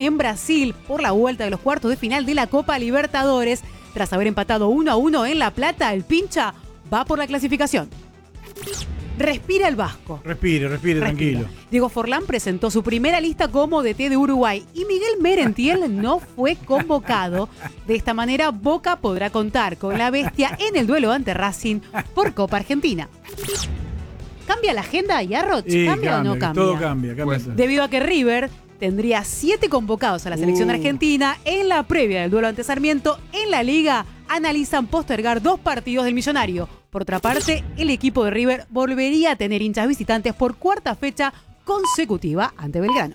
en Brasil por la vuelta de los cuartos de final de la Copa Libertadores. Tras haber empatado 1-1 en La Plata, el Pincha va por la clasificación. Respira el Vasco. Respire, tranquilo. Diego Forlán presentó su primera lista como DT de Uruguay y Miguel Merentiel no fue convocado. De esta manera, Boca podrá contar con la bestia en el duelo ante Racing por Copa Argentina. ¿Cambia la agenda, Yarroch? ¿Cambia o no cambia? Todo cambia. Debido a que River tendría 7 convocados a la selección argentina en la previa del duelo ante Sarmiento, en la Liga analizan postergar 2 partidos del Millonario. Por otra parte, el equipo de River volvería a tener hinchas visitantes por 4ª fecha consecutiva ante Belgrano.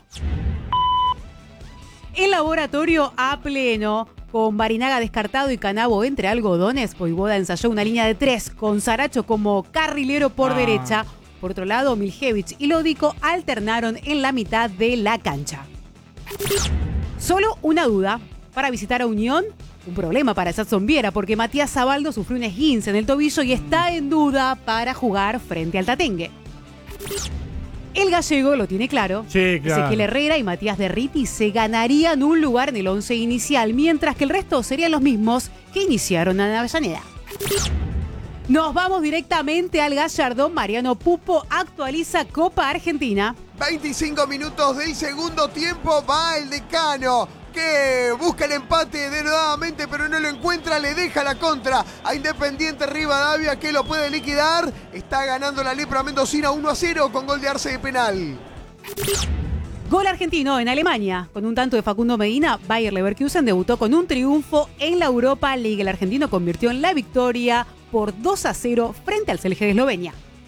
El laboratorio a pleno, con Barinaga descartado y Canabo entre algodones. Voivoda ensayó una línea de 3 con Saracho como carrilero por derecha. Por otro lado, Miljevich y Lódico alternaron en la mitad de la cancha. Solo una duda. Para visitar a Unión, un problema para Jadson Viera porque Matías Zabaldo sufrió un esguince en el tobillo y está en duda para jugar frente al Tatengue. El gallego lo tiene claro. Sí, claro. Ezequiel Herrera y Matías Derriti se ganarían un lugar en el 11 inicial, mientras que el resto serían los mismos que iniciaron en Avellaneda. Nos vamos directamente al Gallardón. Mariano Pupo actualiza Copa Argentina. 25 minutos del segundo tiempo, va el Decano, que busca el empate denodadamente, pero no lo encuentra, le deja la contra a Independiente Rivadavia, que lo puede liquidar. Está ganando la Lepra Mendocina 1-0 con gol de Arce de penal. Gol argentino en Alemania. Con un tanto de Facundo Medina, Bayer Leverkusen debutó con un triunfo en la Europa League. El argentino convirtió en la victoria por 2-0 frente al Celje de Eslovenia.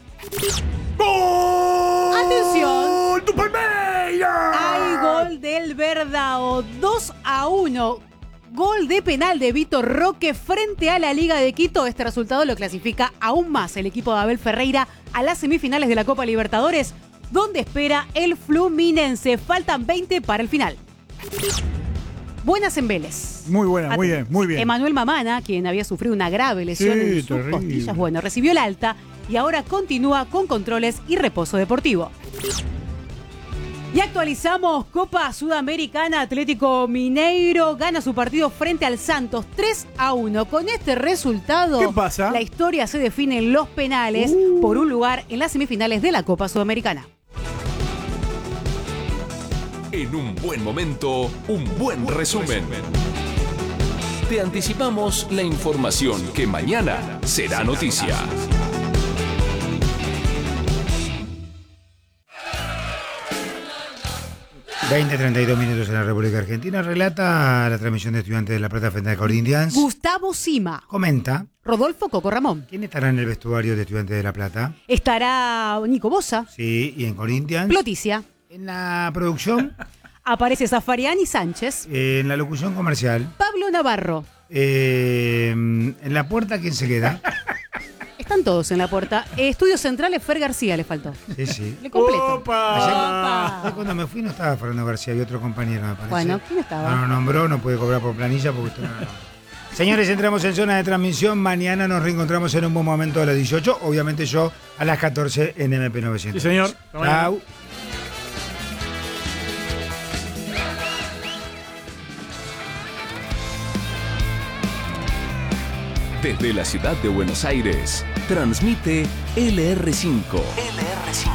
¡Gol! ¡Atención! ¡Tu Palmeiras! Hay gol del Verdao, 2-1. Gol de penal de Vitor Roque frente a la Liga de Quito. Este resultado lo clasifica aún más el equipo de Abel Ferreira a las semifinales de la Copa Libertadores, donde espera el Fluminense. Faltan 20 para el final. Buenas en Vélez. Muy buena, muy bien. Emanuel Mamana, quien había sufrido una grave lesión en sus costillas, recibió el alta y ahora continúa con controles y reposo deportivo. Y actualizamos Copa Sudamericana. Atlético Mineiro gana su partido frente al Santos 3-1. Con este resultado, ¿qué pasa? La historia se define en los penales por un lugar en las semifinales de la Copa Sudamericana. En un buen momento, un buen resumen. Te anticipamos la información que mañana será noticia. ...32 minutos en la República Argentina. Relata la transmisión de Estudiantes de La Plata frente a Corinthians. Gustavo Sima. Comenta. Rodolfo Coco Ramón. ¿Quién estará en el vestuario de Estudiantes de La Plata? Estará Nico Bosa. Sí, y en Corinthians. Ploticia. En la producción. Aparece Zafarian y Sánchez. En la locución comercial. Pablo Navarro. En la puerta, ¿quién se queda? Están todos en la puerta. Estudios Centrales, Fer García le faltó. Sí. Le completo. ¡Opa! Ayer cuando me fui no estaba Fernando García, había otro compañero, me parece. Bueno, ¿quién estaba? No lo nombró, no puede cobrar por planilla porque usted no lo nombró. Señores, entramos en zona de transmisión. Mañana nos reencontramos en un buen momento a las 18. Obviamente yo a las 14 en MP900. Sí, señor. Chau. Desde la ciudad de Buenos Aires, transmite LR5.